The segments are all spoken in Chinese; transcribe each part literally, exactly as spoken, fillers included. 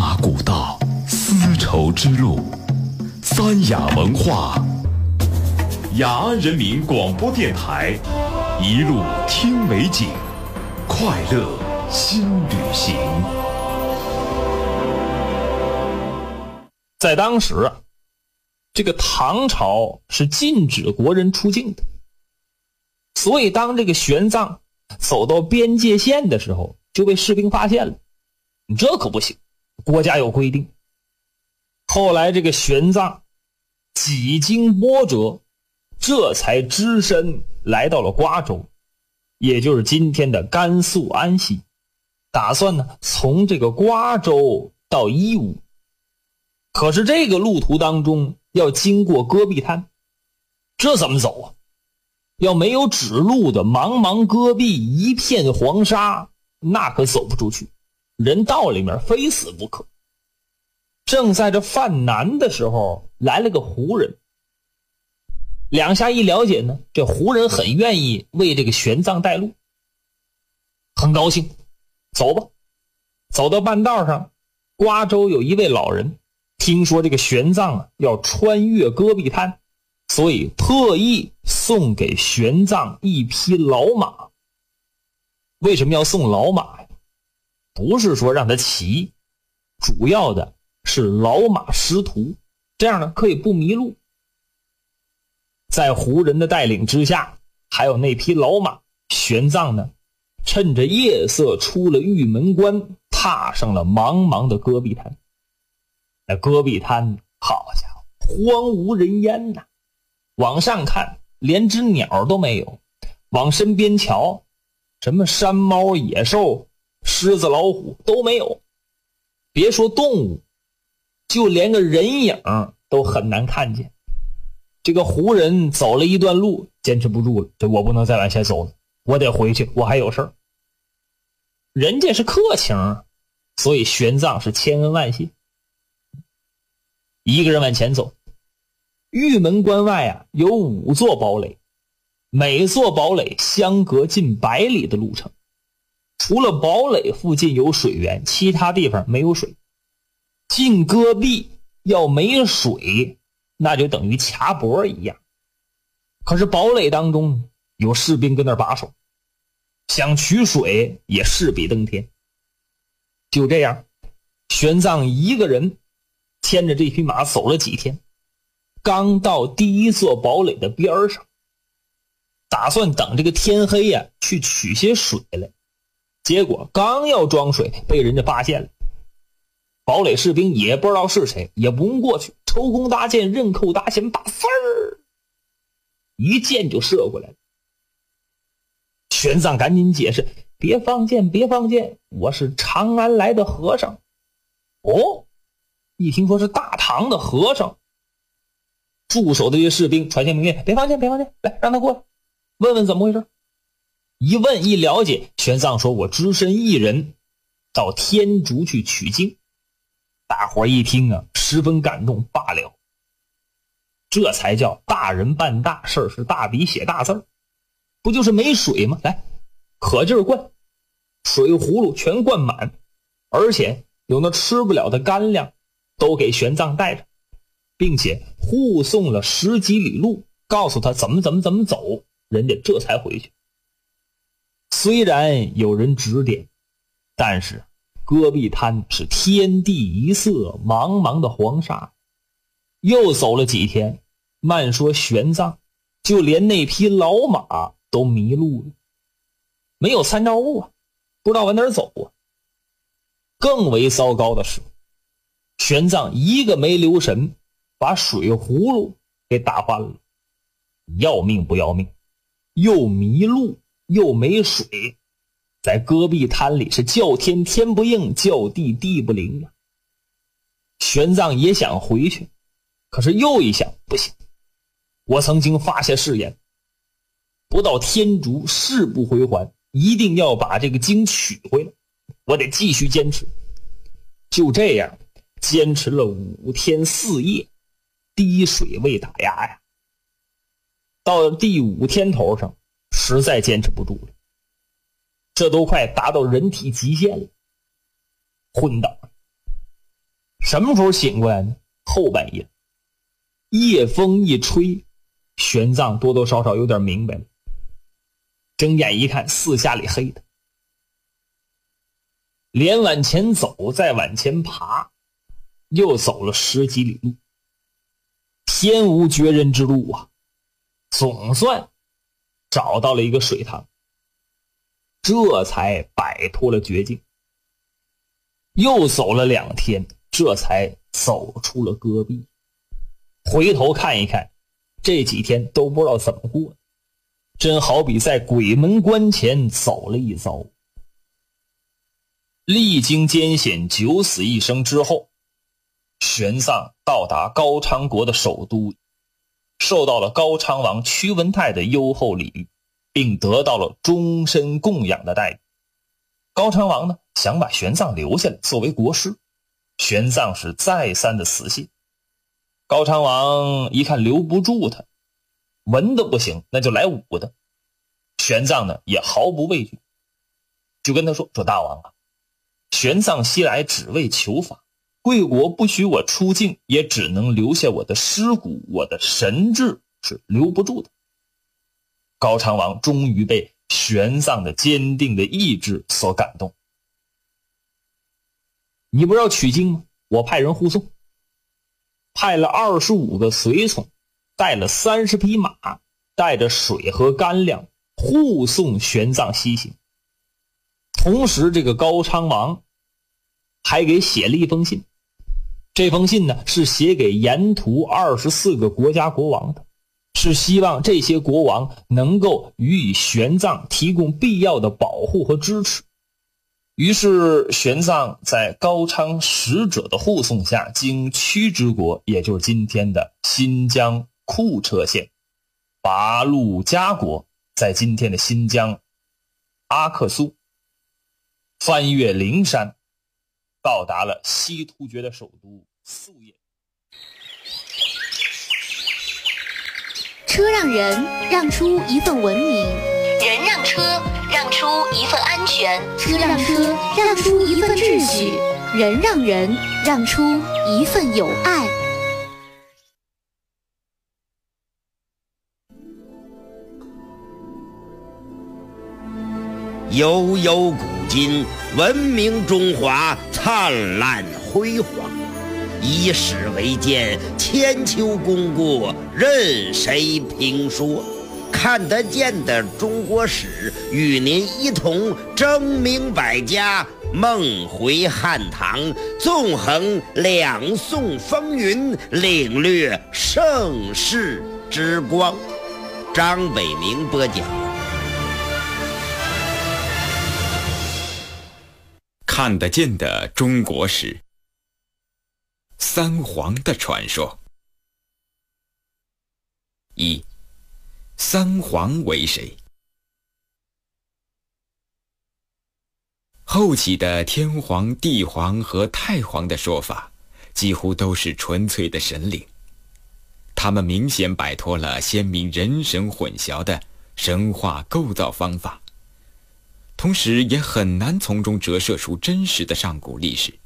马古道，丝绸之路，三雅文化，雅安人民广播电台，一路听美景，快乐新旅行。 在当时啊，这个唐朝是禁止国人出境的，所以当这个玄奘走到边界线的时候，就被士兵发现了。你这可不行，国家有规定。后来这个玄奘几经波折，这才只身来到了瓜州，也就是今天的甘肃安西，打算呢从这个瓜州到伊吾。可是这个路途当中要经过戈壁滩，这怎么走啊？要没有指路的茫茫戈壁，一片黄沙，那可走不出去，人到里面非死不可。正在这犯难的时候，来了个胡人。两下一了解呢，这胡人很愿意为这个玄奘带路，很高兴，走吧。走到半道上，瓜州有一位老人听说这个玄奘啊要穿越戈壁滩，所以特意送给玄奘一匹老马。为什么要送老马呀？不是说让他骑，主要的是老马识途，这样呢可以不迷路。在胡人的带领之下，还有那匹老马，玄奘呢趁着夜色出了玉门关，踏上了茫茫的戈壁滩。那戈壁滩，好家伙，荒无人烟呐！往上看，连只鸟都没有；往身边瞧，什么山猫、野兽、狮子、老虎都没有。别说动物，就连个人影都很难看见。这个胡人走了一段路，坚持不住了，这我不能再往下走了，我得回去，我还有事儿。人家是客情，所以玄奘是千恩万谢。一个人往前走，玉门关外啊有五座堡垒，每座堡垒相隔近百里的路程。除了堡垒附近有水源，其他地方没有水。进戈壁要没水，那就等于卡脖一样。可是堡垒当中有士兵跟那儿把守，想取水也势比登天。就这样，玄奘一个人牵着这匹马走了几天，刚到第一座堡垒的边上，打算等这个天黑呀、啊、去取些水来。结果刚要装水，被人家发现了。堡垒士兵也不知道是谁，也不用过去，抽弓搭箭，刃扣搭弦，把丝儿一箭就射过来了。玄奘赶紧解释：别放箭，别放箭，我是长安来的和尚。哦，一听说是大唐的和尚，驻守的这些士兵传下命令：别放箭，别放箭，来让他过来，问问怎么回事。一问一了解，玄奘说：我只身一人到天竺去取经。大伙一听啊，十分感动，罢了，这才叫大人办大事，是大笔写大字，不就是没水吗？来，可劲儿灌，水葫芦全灌满，而且有那吃不了的干粮都给玄奘带着，并且护送了十几里路，告诉他怎么怎么怎么走，人家这才回去。虽然有人指点，但是戈壁滩是天地一色，茫茫的黄沙。又走了几天，慢说玄奘就连那匹老马都迷路了，没有参照物啊，不知道往哪儿走啊。更为糟糕的是，玄奘一个没留神，把水葫芦给打翻了。要命不要命，又迷路又没水，在戈壁滩里是叫天天不应，叫地地不灵啊。玄奘也想回去，可是又一想，不行，我曾经发下誓言，不到天竺誓不回还，一定要把这个经取回来，我得继续坚持。就这样坚持了五天四夜，滴水未打牙呀。到第五天头上，实在坚持不住了，这都快达到人体极限了，昏倒了。 什么时候醒过来呢？后半夜，夜风一吹，玄奘多多少少有点明白了。睁眼一看，四下里黑的，连往前走，再往前爬，又走了十几里路，天无绝人之路啊！总算找到了一个水塘，这才摆脱了绝境。又走了两天，这才走出了戈壁。回头看一看，这几天都不知道怎么过的，真好比在鬼门关前走了一遭。历经艰险，九死一生之后，玄奘到达高昌国的首都，受到了高昌王屈文泰的优厚礼遇，并得到了终身供养的待遇。高昌王呢，想把玄奘留下来作为国师，玄奘是再三的死信。高昌王一看留不住他，文的不行，那就来武的。玄奘呢也毫不畏惧，就跟他说说大王啊，玄奘西来只为求法，贵国不许我出境，也只能留下我的尸骨，我的神志是留不住的。高昌王终于被玄奘的坚定的意志所感动。你不是要取经吗？我派人护送，派了二十五个随从，带了三十匹马，带着水和干粮，护送玄奘西行。同时这个高昌王还给写了一封信，这封信呢是写给沿途二十四个国家国王的，是希望这些国王能够予以玄奘提供必要的保护和支持。于是玄奘在高昌使者的护送下，经屈之国，也就是今天的新疆库车县，拔陆加国，在今天的新疆阿克苏，翻越灵山，到达了西突厥的首都宿叶。 车让人让出一份文明， 人让车让出一份安全， 车让车让出一份秩序，人让人让出一份友爱。 悠悠古今，文明中华灿烂辉煌。以史为鉴，千秋功过任谁评说。看得见的中国史，与您一同争明百家，梦回汉唐，纵横两宋风云，领略盛世之光。张伟明播讲。 看得见的中国史，三皇的传说。一，三皇为谁？后起的天皇、地皇和太皇的说法，几乎都是纯粹的神灵。他们明显摆脱了先民人神混淆的神话构造方法，同时也很难从中折射出真实的上古历史。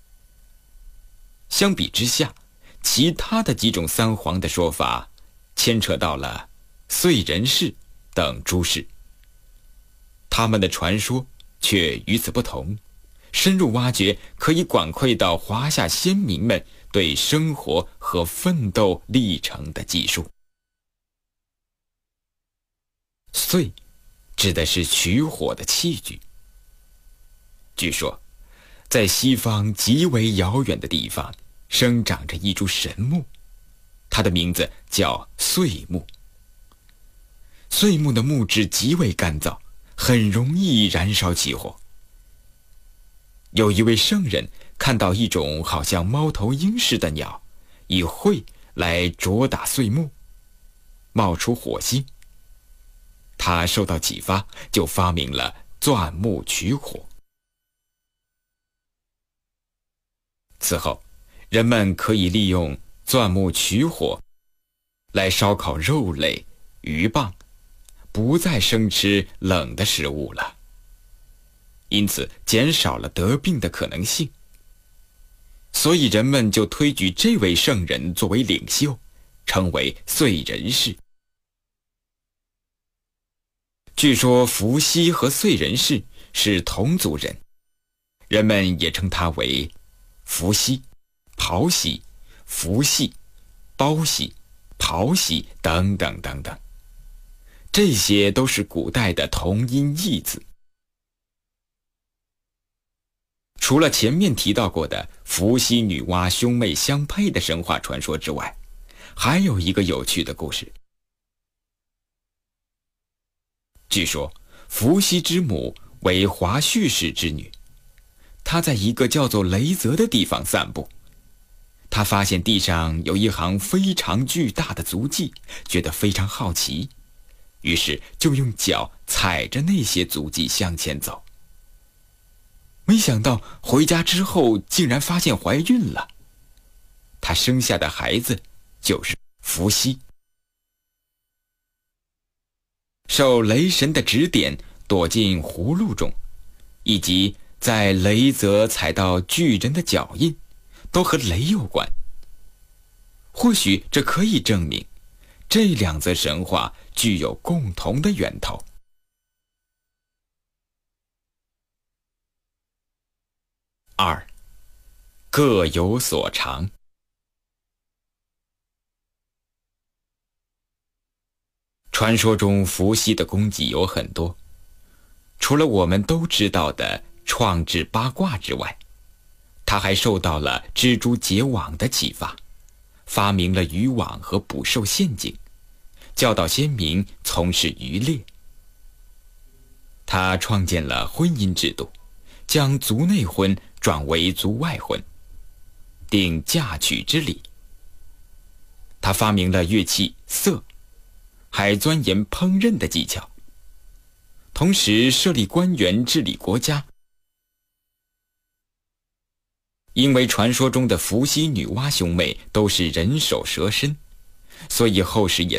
相比之下，其他的几种三皇的说法牵扯到了燧人氏等诸氏，他们的传说却与此不同，深入挖掘可以管窥到华夏先民们对生活和奋斗历程的记述。燧指的是取火的器具。据说在西方极为遥远的地方生长着一株神木，它的名字叫燧木。燧木的木质极为干燥，很容易燃烧起火。有一位圣人看到一种好像猫头鹰似的鸟，以喙来啄打燧木，冒出火星。他受到启发，就发明了钻木取火。此后，人们可以利用钻木取火来烧烤肉类、鱼蚌，不再生吃冷的食物了，因此减少了得病的可能性。 所以人们就推举这位圣人作为领袖，称为燧人氏。据说伏羲和燧人氏是同族人，人们也称他为伏羲、刨羲、伏羲、包羲、刨羲等等等等，这些都是古代的同音异字。除了前面提到过的伏羲女娲兄妹相配的神话传说之外，还有一个有趣的故事。据说伏羲之母为华胥氏之女，她在一个叫做雷泽的地方散步，她发现地上有一行非常巨大的足迹，觉得非常好奇，于是就用脚踩着那些足迹向前走。没想到回家之后竟然发现怀孕了，她生下的孩子就是伏羲。受雷神的指点，躲进葫芦中，以及在雷泽踩到巨人的脚印，都和雷有关。或许这可以证明，这两则神话具有共同的源头。二，各有所长。传说中伏羲的功绩有很多，除了我们都知道的创制八卦之外，他还受到了蜘蛛结网的启发，发明了渔网和捕兽陷阱，教导先民从事渔猎。他创建了婚姻制度，将族内婚转为族外婚，定嫁娶之礼。他发明了乐器瑟，还钻研烹饪的技巧，同时设立官员治理国家。因为传说中的伏羲女娲兄妹都是人首蛇身，所以后世也